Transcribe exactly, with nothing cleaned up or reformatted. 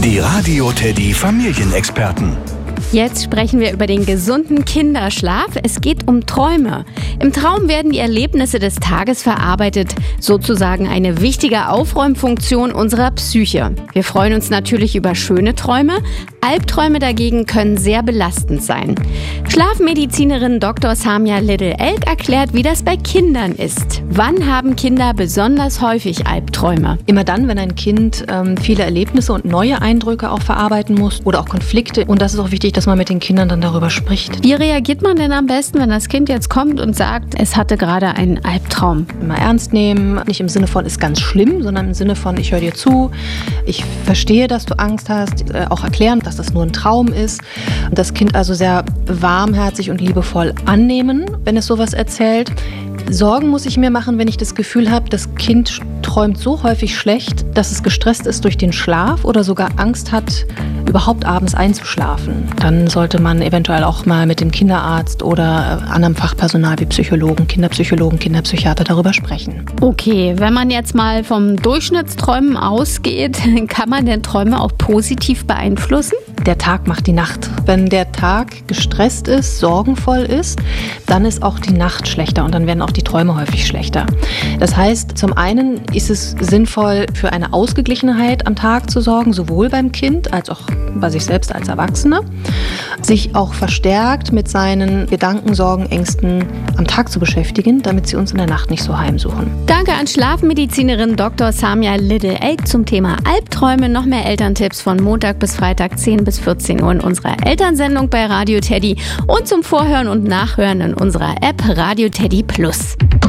Die Radio Teddy Familienexperten. Jetzt sprechen wir über den gesunden Kinderschlaf. Es geht um Träume. Im Traum werden die Erlebnisse des Tages verarbeitet, sozusagen eine wichtige Aufräumfunktion unserer Psyche. Wir freuen uns natürlich über schöne Träume. Albträume dagegen können sehr belastend sein. Schlafmedizinerin Doktor Samia Little-Elk erklärt, wie das bei Kindern ist. Wann haben Kinder besonders häufig Albträume? Immer dann, wenn ein Kind ähm, viele Erlebnisse und neue Eindrücke auch verarbeiten muss oder auch Konflikte. Und das ist auch wichtig, dass man mit den Kindern dann darüber spricht. Wie reagiert man denn am besten, wenn das Kind jetzt kommt und sagt, es hatte gerade einen Albtraum? Immer ernst nehmen, nicht im Sinne von ist ganz schlimm, sondern im Sinne von ich höre dir zu, ich verstehe, dass du Angst hast, äh, auch erklären, dass das nur ein Traum ist. Und das Kind also sehr warmherzig und liebevoll annehmen, wenn es sowas erzählt. Sorgen muss ich mir machen, wenn ich das Gefühl habe, das Kind träumt so häufig schlecht, dass es gestresst ist durch den Schlaf oder sogar Angst hat, überhaupt abends einzuschlafen. Dann sollte man eventuell auch mal mit dem Kinderarzt oder anderem Fachpersonal wie Psychologen, Kinderpsychologen, Kinderpsychiater darüber sprechen. Okay, wenn man jetzt mal vom Durchschnittsträumen ausgeht, kann man denn Träume auch positiv beeinflussen? Der Tag macht die Nacht. Wenn der Tag gestresst ist, sorgenvoll ist, dann ist auch die Nacht schlechter und dann werden auch die Träume häufig schlechter. Das heißt, zum einen ist es sinnvoll, für eine Ausgeglichenheit am Tag zu sorgen, sowohl beim Kind als auch bei sich selbst als Erwachsener. Sich auch verstärkt mit seinen Gedanken, Sorgen, Ängsten am Tag zu beschäftigen, damit sie uns in der Nacht nicht so heimsuchen. Danke an Schlafmedizinerin Doktor Samia Little-Elk zum Thema Albträume. Noch mehr Elterntipps von Montag bis Freitag zehn bis vierzehn Uhr in unserer Elternsendung bei Radio Teddy und zum Vorhören und Nachhören in unserer App Radio Teddy Plus.